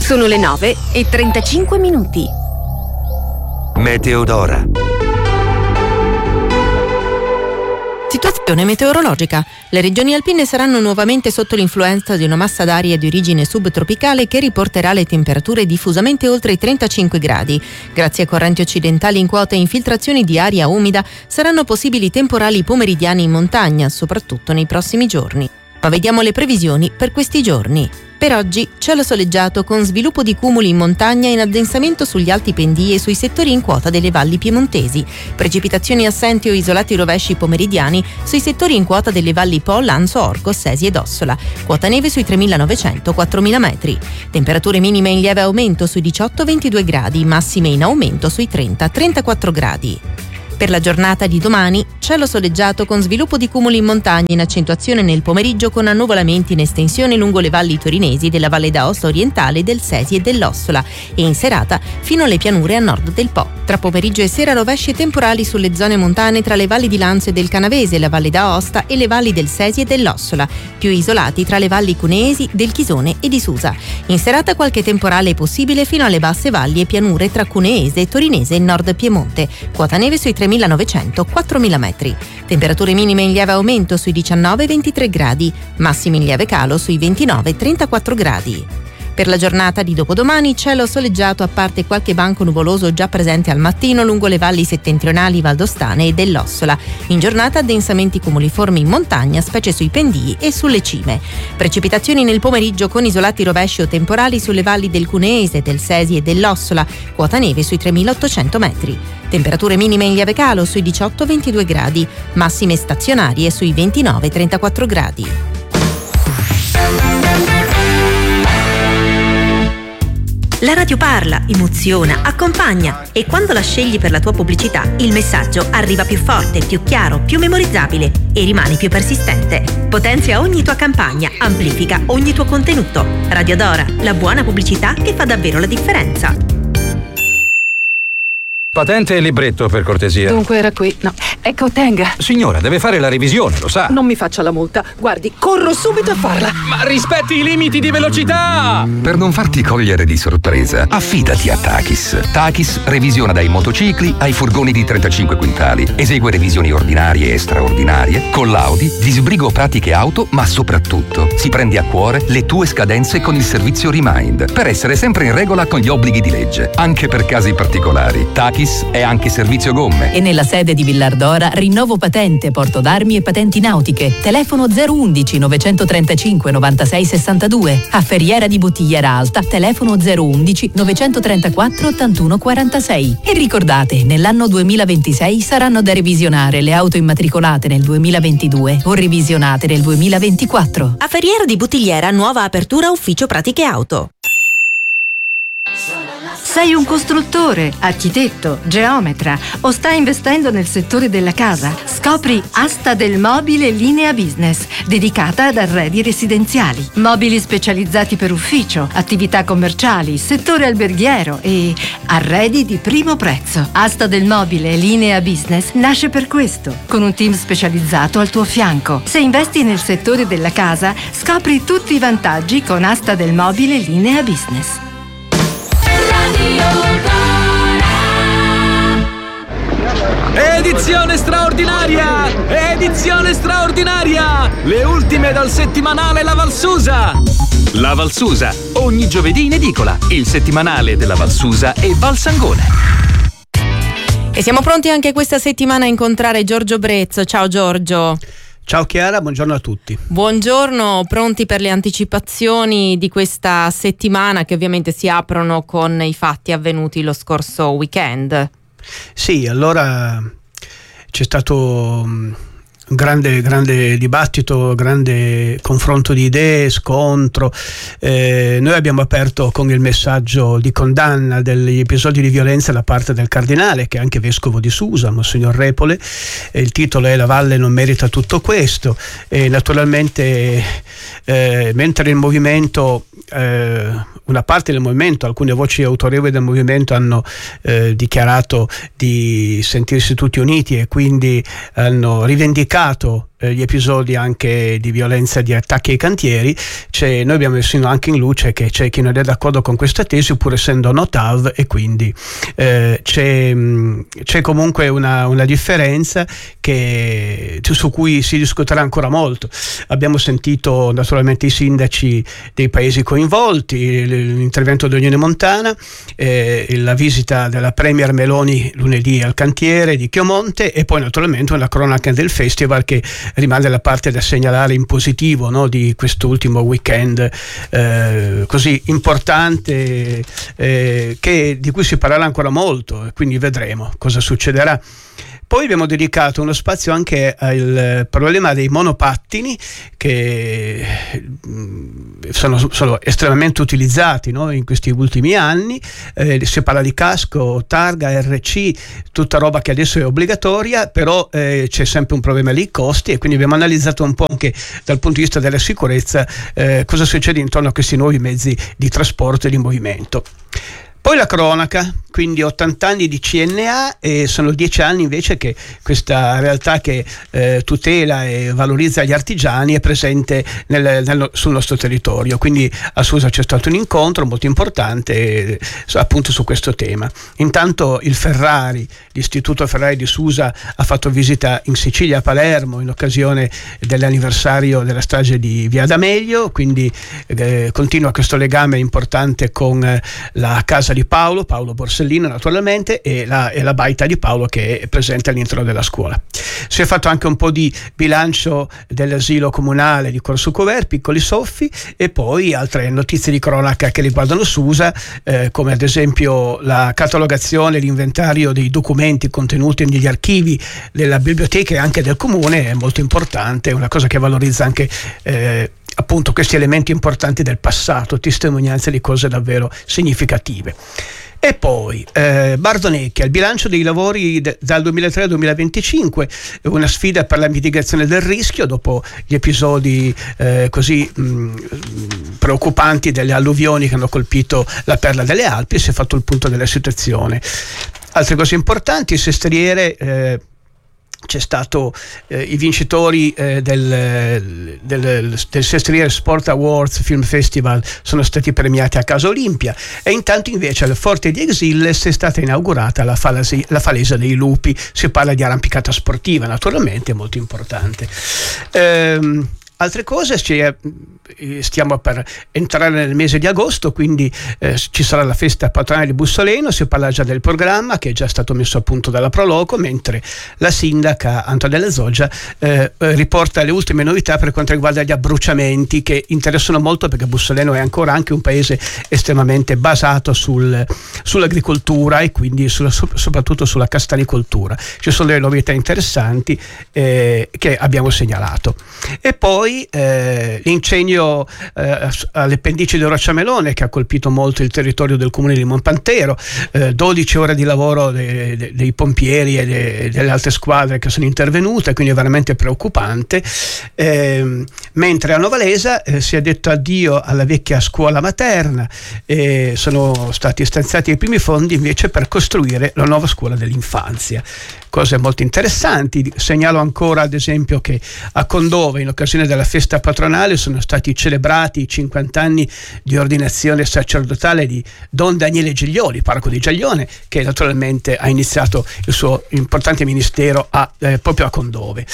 Sono le 9:35. Meteodora. Situazione meteorologica. Le regioni alpine saranno nuovamente sotto l'influenza di una massa d'aria di origine subtropicale che riporterà le temperature diffusamente oltre i 35 gradi. Grazie a correnti occidentali in quota e infiltrazioni di aria umida saranno possibili temporali pomeridiani in montagna, soprattutto nei prossimi giorni. Ma vediamo le previsioni per questi giorni. Per oggi cielo soleggiato con sviluppo di cumuli in montagna in addensamento sugli alti pendii e sui settori in quota delle valli piemontesi. Precipitazioni assenti o isolati rovesci pomeridiani sui settori in quota delle valli Po, Lanzo, Orco, Sesi ed Ossola. Quota neve sui 3.900-4.000 metri. Temperature minime in lieve aumento sui 18-22 gradi, massime in aumento sui 30-34 gradi. Per la giornata di domani, cielo soleggiato con sviluppo di cumuli in montagna in accentuazione nel pomeriggio con annuvolamenti in estensione lungo le valli torinesi della Valle d'Aosta orientale, del Sesi e dell'Ossola e in serata fino alle pianure a nord del Po. Tra pomeriggio e sera rovesci e temporali sulle zone montane tra le valli di Lanzo e del Canavese, la Valle d'Aosta e le valli del Sesi e dell'Ossola, più isolati tra le valli cuneesi, del Chisone e di Susa. In serata qualche temporale è possibile fino alle basse valli e pianure tra Cuneese, Torinese e Nord Piemonte. Quota neve sui 3.900-4.000 metri. Temperature minime in lieve aumento sui 19-23 gradi, massimi in lieve calo sui 29-34 gradi. Per la giornata di dopodomani cielo soleggiato a parte qualche banco nuvoloso già presente al mattino lungo le valli settentrionali valdostane e dell'Ossola. In giornata densamenti cumuliformi in montagna, specie sui pendii e sulle cime. Precipitazioni nel pomeriggio con isolati rovesci o temporali sulle valli del Cuneese, del Sesi e dell'Ossola. Quota neve sui 3.800 metri. Temperature minime in lieve calo sui 18-22 gradi, massime stazionarie sui 29-34 gradi. La radio parla, emoziona, accompagna e quando la scegli per la tua pubblicità il messaggio arriva più forte, più chiaro, più memorizzabile e rimane più persistente. Potenzia ogni tua campagna, amplifica ogni tuo contenuto. Radio Dora, la buona pubblicità che fa davvero la differenza. Patente e libretto, per cortesia. Dunque era qui. No, ecco, tenga. Signora, deve fare la revisione, lo sa. Non mi faccia la multa. Guardi, corro subito a farla. Ma rispetti i limiti di velocità! Per non farti cogliere di sorpresa, affidati a Takis. Takis revisiona dai motocicli ai furgoni di 35 quintali. Esegue revisioni ordinarie e straordinarie. Con l'Audi disbrigo pratiche auto, ma soprattutto si prende a cuore le tue scadenze con il servizio Remind, per essere sempre in regola con gli obblighi di legge, anche per casi particolari. Takis è anche servizio gomme. E nella sede di Villardora rinnovo patente, porto d'armi e patenti nautiche. Telefono 011 935 96 62. A Ferriera di Bottigliera Alta, telefono 011 934 81 46. E ricordate, nell'anno 2026 saranno da revisionare le auto immatricolate nel 2022 o revisionate nel 2024. A Ferriera di Bottigliera, nuova apertura ufficio pratiche auto. Sei un costruttore, architetto, geometra o stai investendo nel settore della casa? Scopri Asta del Mobile Linea Business, dedicata ad arredi residenziali. Mobili specializzati per ufficio, attività commerciali, settore alberghiero e arredi di primo prezzo. Asta del Mobile Linea Business nasce per questo, con un team specializzato al tuo fianco. Se investi nel settore della casa, scopri tutti i vantaggi con Asta del Mobile Linea Business. Edizione straordinaria! Edizione straordinaria! Le ultime dal settimanale La Valsusa! La Valsusa, ogni giovedì in edicola, il settimanale della Valsusa e Valsangone. E siamo pronti anche questa settimana a incontrare Giorgio Brezzo. Ciao Giorgio. Ciao Chiara, buongiorno a tutti. Buongiorno, pronti per le anticipazioni di questa settimana che ovviamente si aprono con i fatti avvenuti lo scorso weekend? Sì, allora c'è stato un grande dibattito, grande confronto di idee, scontro. Noi abbiamo aperto con il messaggio di condanna degli episodi di violenza da parte del cardinale, che è anche vescovo di Susa, Monsignor Repole. Il titolo è "La Valle non merita tutto questo", e naturalmente mentre il movimento, una parte del movimento, alcune voci autorevoli del movimento hanno dichiarato di sentirsi tutti uniti e quindi hanno rivendicato gli episodi anche di violenza, di attacchi ai cantieri. Noi abbiamo messo anche in luce che c'è chi non è d'accordo con questa tesi, pur essendo no TAV, e quindi c'è comunque una differenza su cui si discuterà ancora molto. Abbiamo sentito naturalmente i sindaci dei paesi coinvolti, l'intervento dell'Unione Montana, la visita della Premier Meloni lunedì al cantiere di Chiomonte, e poi naturalmente una cronaca del festival che rimane la parte da segnalare in positivo, no, di quest'ultimo weekend così importante, di cui si parlerà ancora molto, e quindi vedremo cosa succederà. Poi abbiamo dedicato uno spazio anche al problema dei monopattini, che sono estremamente utilizzati, no, in questi ultimi anni. Si parla di casco, targa, RC, tutta roba che adesso è obbligatoria, però c'è sempre un problema lì, costi, e quindi abbiamo analizzato un po' anche dal punto di vista della sicurezza cosa succede intorno a questi nuovi mezzi di trasporto e di movimento. Poi la cronaca, quindi 80 anni di CNA, e sono 10 anni invece che questa realtà che tutela e valorizza gli artigiani è presente sul nostro territorio. Quindi a Susa c'è stato un incontro molto importante appunto su questo tema. Intanto l'Istituto Ferrari di Susa ha fatto visita in Sicilia, a Palermo, in occasione dell'anniversario della strage di Via D'Amelio, quindi continua questo legame importante con la casa di Paolo Borsellino naturalmente, e la baita di Paolo che è presente all'interno della scuola. Si è fatto anche un po' di bilancio dell'asilo comunale di Corso Cover, Piccoli Soffi, e poi altre notizie di cronaca che riguardano Susa, come ad esempio la catalogazione, l'inventario dei documenti contenuti negli archivi della biblioteca e anche del comune. È molto importante, è una cosa che valorizza anche appunto questi elementi importanti del passato, testimonianze di cose davvero significative. E poi Bardonecchia, il bilancio dei lavori dal 2003 al 2025, una sfida per la mitigazione del rischio dopo gli episodi così preoccupanti delle alluvioni che hanno colpito la perla delle Alpi. Si è fatto il punto della situazione. Altre cose importanti: Sestriere, c'è stato i vincitori del Sestriere Sport Awards Film Festival sono stati premiati a Casa Olimpia, e intanto invece al Forte di Exilles è stata inaugurata la Falesa dei Lupi. Si parla di arrampicata sportiva, naturalmente, molto importante. Altre cose, stiamo per entrare nel mese di agosto, quindi ci sarà la festa patronale di Bussoleno. Si parla già del programma che è già stato messo a punto dalla Proloco, mentre la sindaca Antonella Zoggia riporta le ultime novità per quanto riguarda gli abbruciamenti, che interessano molto perché Bussoleno è ancora anche un paese estremamente basato sull'agricoltura e quindi soprattutto sulla castanicoltura. Ci sono delle novità interessanti che abbiamo segnalato. E poi l'incendio alle pendici del Rocciamelone, che ha colpito molto il territorio del comune di Monpantero, 12 ore di lavoro dei pompieri e delle altre squadre che sono intervenute, quindi è veramente preoccupante. Mentre a Novalesa si è detto addio alla vecchia scuola materna, e sono stati stanziati i primi fondi invece per costruire la nuova scuola dell'infanzia. Cose molto interessanti. Segnalo ancora ad esempio che a Condove, in occasione della festa patronale, sono stati celebrati i 50 anni di ordinazione sacerdotale di Don Daniele Giglioli, parroco di Giaglione, che naturalmente ha iniziato il suo importante ministero proprio a Condove.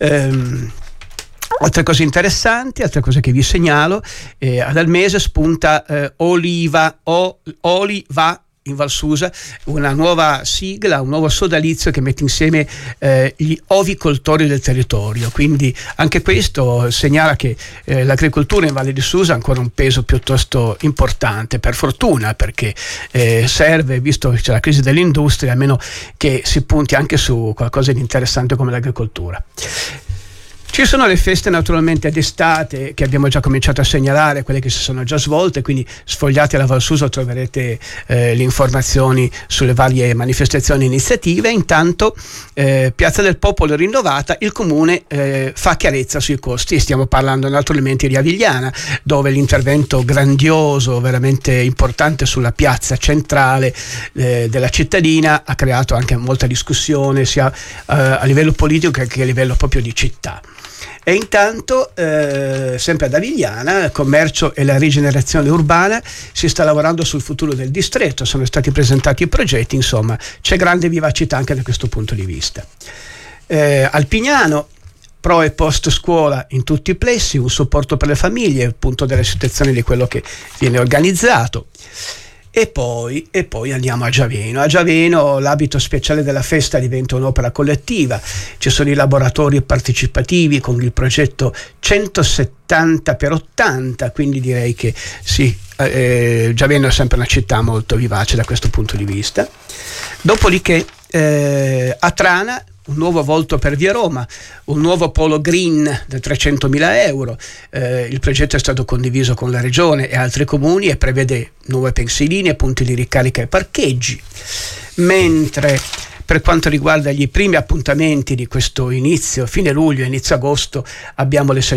Altre cose interessanti, altre cose che vi segnalo: ad Almese spunta Oliva in Val Susa, una nuova sigla, un nuovo sodalizio che mette insieme gli ovicoltori del territorio. Quindi anche questo segnala che l'agricoltura in Valle di Susa ha ancora un peso piuttosto importante, per fortuna, perché serve, visto che c'è la crisi dell'industria, almeno che si punti anche su qualcosa di interessante come l'agricoltura. Ci sono le feste naturalmente d'estate che abbiamo già cominciato a segnalare, quelle che si sono già svolte, quindi sfogliate la Val Susa troverete le informazioni sulle varie manifestazioni e iniziative. Intanto Piazza del Popolo rinnovata, il comune fa chiarezza sui costi, stiamo parlando naturalmente di Avigliana, dove l'intervento grandioso, veramente importante sulla piazza centrale della cittadina ha creato anche molta discussione sia a livello politico che a livello proprio di città. E intanto, sempre ad Avigliana, commercio e la rigenerazione urbana, si sta lavorando sul futuro del distretto, sono stati presentati i progetti, insomma c'è grande vivacità anche da questo punto di vista. Alpignano, pro e post scuola in tutti i plessi, un supporto per le famiglie, appunto della situazione di quello che viene organizzato. E poi andiamo a Giaveno. A Giaveno l'abito speciale della festa diventa un'opera collettiva, ci sono i laboratori partecipativi con il progetto 170x80, quindi direi che sì, Giaveno è sempre una città molto vivace da questo punto di vista. Dopodiché a Trana un nuovo volto per Via Roma, un nuovo polo green da 300.000 euro. Il progetto è stato condiviso con la regione e altri comuni e prevede nuove pensiline, punti di ricarica e parcheggi. Mentre per quanto riguarda gli primi appuntamenti di questo inizio, fine luglio, inizio agosto, abbiamo le